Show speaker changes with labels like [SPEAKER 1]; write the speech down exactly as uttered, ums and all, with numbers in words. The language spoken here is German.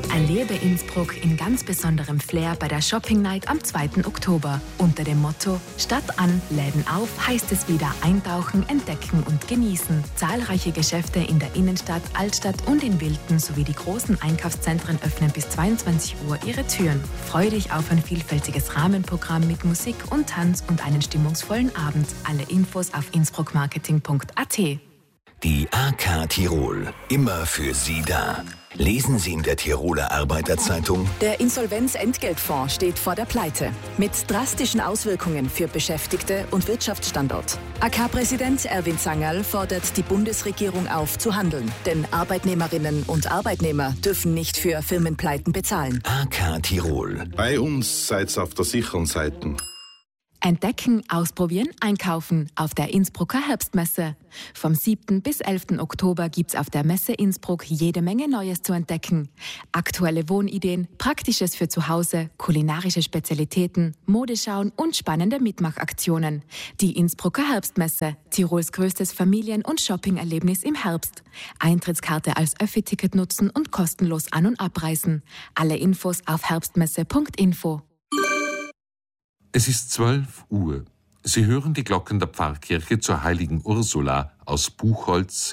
[SPEAKER 1] Erlebe Innsbruck in ganz besonderem Flair bei der Shopping Night am zweiten Oktober. Unter dem Motto Stadt an, Läden auf heißt es wieder eintauchen, entdecken und genießen. Zahlreiche Geschäfte in der Innenstadt, Altstadt und in Wilten sowie die großen Einkaufszentren öffnen bis zweiundzwanzig Uhr ihre Türen. Freu dich auf ein vielfältiges Rahmenprogramm mit Musik und Tanz und einen stimmungsvollen Abend. Alle Infos auf innsbruckmarketing punkt a t.
[SPEAKER 2] Die A K Tirol, immer für Sie da. Lesen Sie in der Tiroler Arbeiterzeitung:
[SPEAKER 3] Der Insolvenzentgeltfonds steht vor der Pleite. Mit drastischen Auswirkungen für Beschäftigte und Wirtschaftsstandort. A K-Präsident Erwin Zangerl fordert die Bundesregierung auf, zu handeln. Denn Arbeitnehmerinnen und Arbeitnehmer dürfen nicht für Firmenpleiten bezahlen.
[SPEAKER 2] A K Tirol.
[SPEAKER 4] Bei uns seid's auf der sicheren Seite.
[SPEAKER 1] Entdecken, ausprobieren, einkaufen auf der Innsbrucker Herbstmesse. Vom siebten bis elften Oktober gibt's auf der Messe Innsbruck jede Menge Neues zu entdecken. Aktuelle Wohnideen, Praktisches für zu Hause, kulinarische Spezialitäten, Modeschauen und spannende Mitmachaktionen. Die Innsbrucker Herbstmesse, Tirols größtes Familien- und Shopping-Erlebnis im Herbst. Eintrittskarte als Öffi-Ticket nutzen und kostenlos an- und abreisen. Alle Infos auf herbstmesse punkt info.
[SPEAKER 5] Es ist zwölf Uhr. Sie hören die Glocken der Pfarrkirche zur heiligen Ursula aus Buchholz